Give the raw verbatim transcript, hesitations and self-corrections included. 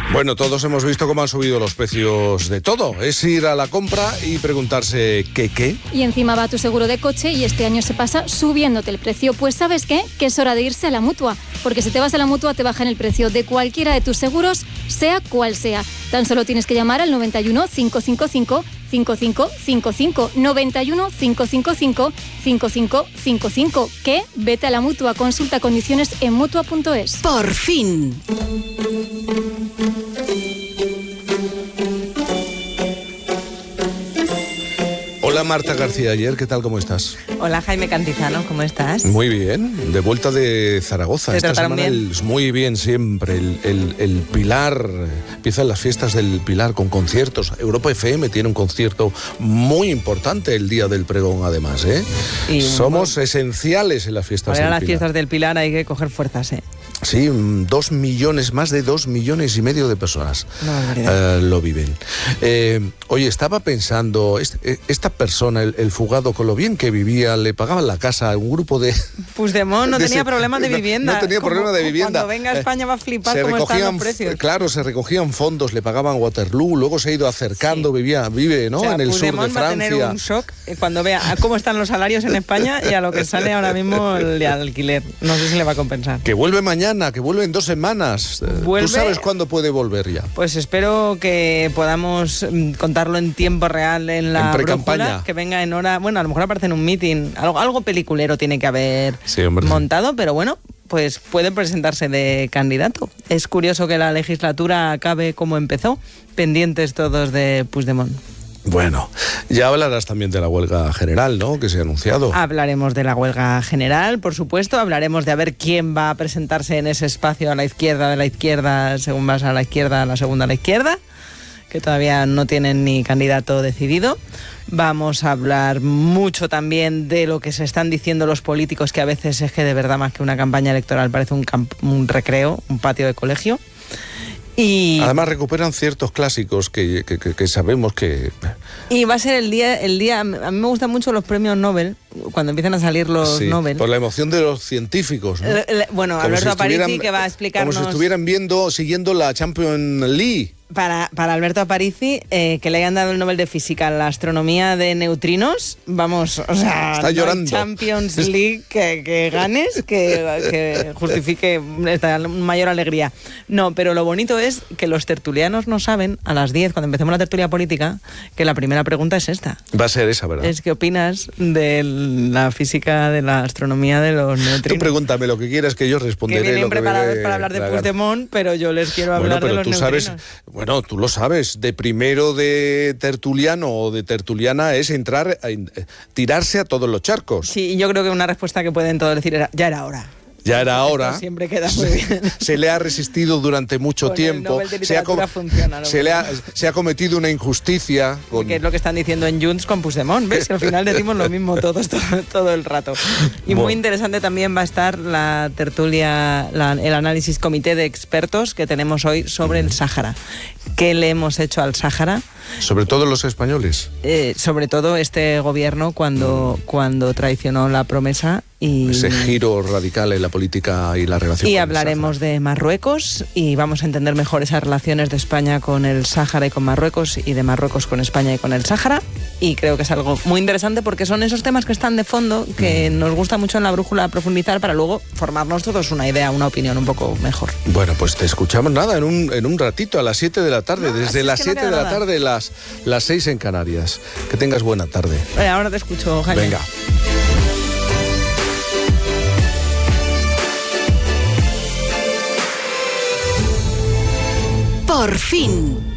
Bueno, todos hemos visto cómo han subido los precios de todo. Es ir a la compra y preguntarse ¿qué qué? Y encima va tu seguro de coche y este año se pasa subiéndote el precio. Pues ¿sabes qué? Que es hora de irse a la Mutua. Porque si te vas a la Mutua te bajan el precio de cualquiera de tus seguros, sea cual sea. Tan solo tienes que llamar al noventa y uno, cinco cinco cinco, cinco cinco cinco cinco. noventa y uno, cinco cinco cinco, cinco cinco cinco cinco. ¿Qué? Vete a la Mutua. Consulta condiciones en mutua punto es. Por fin. Hola Marta García Ayer, ¿qué tal? ¿Cómo estás? Hola Jaime Cantizano, ¿cómo estás? Muy bien, de vuelta de Zaragoza. ¿Te Esta trataron semana bien? el- muy bien siempre. El, el- el Pilar, empiezan las fiestas del Pilar con conciertos. Europa F M tiene un concierto muy importante el día del pregón, además, ¿eh? Y, Somos esenciales en las fiestas Para ir a del las Pilar. fiestas del Pilar hay que coger fuerzas, ¿eh? Sí, mm, dos millones, más de dos millones y medio de personas Una barbaridad. eh, lo viven. Eh, oye, estaba pensando, este- esta persona, el, el fugado, con lo bien que vivía, le pagaban la casa a un grupo de... Puigdemont no de tenía ese- problemas de no- vivienda. No, tenía Como- problema de vivienda. Cuando venga a España va a flipar Se cómo están recogían, los precios. claro, se recogían fondos, le pagaban Waterloo, luego se ha ido acercando, vivía, vive, ¿no? O sea, en el sur de Puigdemont va a tener Francia. un shock eh, cuando vea a cómo están los salarios en España y a lo que sale ahora mismo el de alquiler. No sé si le va a compensar. Que vuelve mañana, que vuelve en dos semanas. Eh, Vuelve- ¿Tú sabes cuándo puede volver ya? Pues espero que podamos mm, contarlo en tiempo real en la En precampaña. brújula, que venga en hora, bueno, a lo mejor aparece en un meeting, algo, algo peliculero tiene que haber Sí, hombre. montado, pero bueno, pues puede presentarse de candidato. Es curioso que la legislatura acabe como empezó, pendientes todos de Puigdemont. Bueno, ya hablarás también de la huelga general, ¿no? Que se ha anunciado. Hablaremos de la huelga general, por supuesto, hablaremos de a ver quién va a presentarse en ese espacio a la izquierda de la izquierda, según vas a la izquierda, a la segunda a la izquierda, que todavía no tienen ni candidato decidido. Vamos a hablar mucho también de lo que se están diciendo los políticos, que a veces es que de verdad más que una campaña electoral parece un, camp- un recreo, un patio de colegio. Y, Además recuperan ciertos clásicos que, que- que- que sabemos que... y va a ser el día, el día, a mí me gustan mucho los premios Nobel, cuando empiezan a salir los sí, Nobel. por la emoción de los científicos, ¿no? Le- le- bueno, Como Alberto si Aparici, estuvieran- que va a explicarnos... Como si estuvieran viendo, siguiendo la Champions League. Para, para Alberto Aparici, eh, que le hayan dado el Nobel de Física a la astronomía de neutrinos, vamos, o sea, Está no hay llorando. Champions League que, que ganes, que, que justifique esta mayor alegría. No, pero lo bonito es que los tertulianos no saben, a las diez, cuando empecemos la tertulia política, que la primera pregunta es esta. Va a ser esa, ¿verdad? Es ¿qué opinas de la física, de la astronomía de los Tú neutrinos? pregúntame lo que quieras que yo responderé. Que vienen lo que preparados me- para hablar de la gana. Puigdemont, pero yo les quiero Bueno, hablar de pero los tú neutrinos. sabes, bueno, tú lo sabes, de primero de tertuliano o de tertuliana es entrar, a, in- tirarse a todos los charcos. Sí, y yo creo que una respuesta que pueden todos decir era, ya era hora. Ya era hora. Esto siempre queda muy bien. Se le ha resistido durante mucho Con el tiempo. Nobel de Se ha, Literatura funciona, lo se, le ha, bueno. se ha cometido una injusticia. Con... Que es lo que están diciendo en Junts con Puigdemont, ¿ves? Que al final decimos lo mismo todos todo, todo el rato. Y Bueno. muy interesante también va a estar la tertulia, la- el análisis comité de expertos que tenemos hoy sobre el Sáhara. ¿Qué le hemos hecho al Sáhara? Sobre todo los españoles. Eh, sobre todo este gobierno cuando, cuando traicionó la promesa y... Ese giro radical en la política y la relación Y con el hablaremos Sáhara. de Marruecos y vamos a entender mejor esas relaciones de España con el Sáhara y con Marruecos y de Marruecos con España y con el Sáhara. Y creo que es algo muy interesante porque son esos temas que están de fondo, que nos gusta mucho en la brújula profundizar para luego formarnos todos una idea, una opinión un poco mejor. Bueno, pues te escuchamos nada, en un, en un ratito, a las siete de la tarde. No, así desde es las que no siete queda de la nada. tarde, las, las seis en Canarias. Que tengas buena tarde. Vale, ahora te escucho, Jaime. Venga. Por fin.